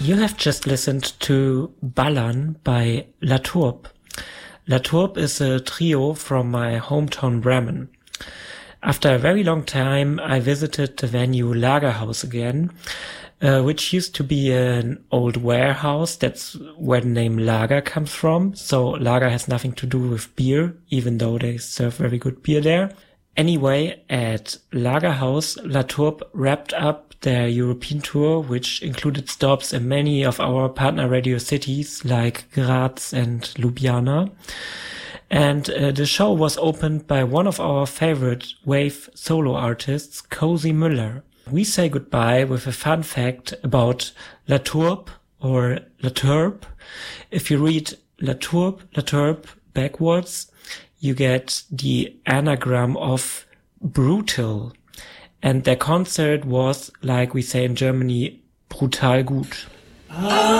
You have just listened to Ballern by La Tourbe. La Tourbe is a trio from my hometown Bremen. After a very long time, I visited the venue Lagerhaus again, which used to be an old warehouse. That's where the name Lager comes from. So Lager has nothing to do with beer, even though they serve very good beer there. Anyway, at Lagerhaus, La Tourbe wrapped up their European tour, which included stops in many of our partner radio cities like Graz and Ljubljana. And the show was opened by one of our favorite wave solo artists, Cozy Müller. We say goodbye with a fun fact about La Tourbe or La Tourbe. If you read La Tourbe backwards, you get the anagram of brutal. And their concert was, like we say in Germany, brutal gut.